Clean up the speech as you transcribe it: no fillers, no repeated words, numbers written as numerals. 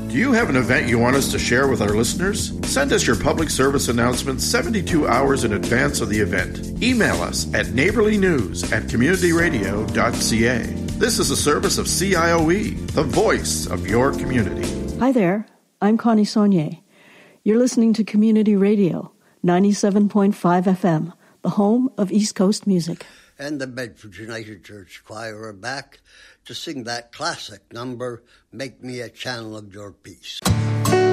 Do you have an event you want us to share with our listeners? Send us your public service announcement 72 hours in advance of the event. Email us at neighborlynews@communityradio.ca. This is a service of CIOE, the voice of your community. Hi there, I'm Connie Saunier. You're listening to Community Radio, 97.5 FM, the home of East Coast music. And the Bedford United Church Choir are back to sing that classic number, Make Me a Channel of Your Peace.